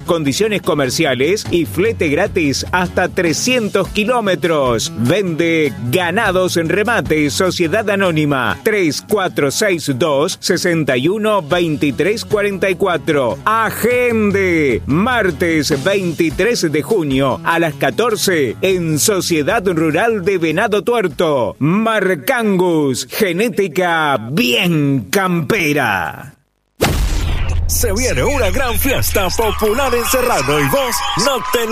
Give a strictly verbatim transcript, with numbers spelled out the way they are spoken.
condiciones comerciales y flete gratis hasta trescientos kilómetros. Vende Ganados en Remate, Sociedad Anónima, tres cuatro seis dos, seis uno dos tres cuatro cuatro. Agende, martes veintitrés de junio a las catorce en Sociedad Rural de Venado Tuerto. Marcangus, genética bien campera. Se viene una gran fiesta popular en Serrano y vos no te lo